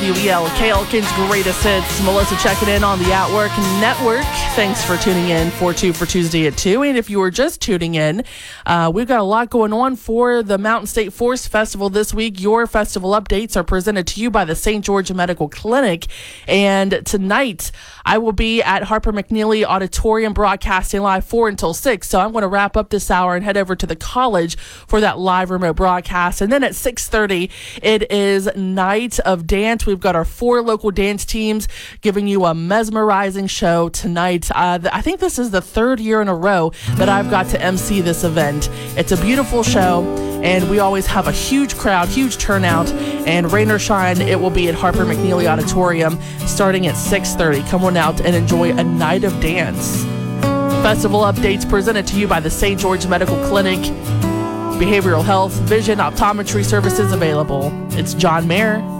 WEL, Elkins Greatest Hits. Melissa checking in on the Outwork Network. Thanks for tuning in for Tuesday at 2. And if you were just tuning in, we've got a lot going on for the Mountain State Forest Festival this week. Your festival updates are presented to you by the St. George Medical Clinic. And tonight, I will be at Harper McNeely Auditorium broadcasting live 4 until 6. So I'm going to wrap up this hour and head over to the college for that live remote broadcast. And then at 6:30, it is Night of Dance. We've got our 4 local dance teams giving you a mesmerizing show tonight. I think this is the 3rd year in a row that I've got to MC this event. It's a beautiful show, and we always have a huge crowd, huge turnout, and rain or shine, it will be at Harper McNeely Auditorium starting at 6:30. Come on out and enjoy a night of dance. Festival updates presented to you by the St. George Medical Clinic. Behavioral health, vision, optometry services available. It's John Mayer.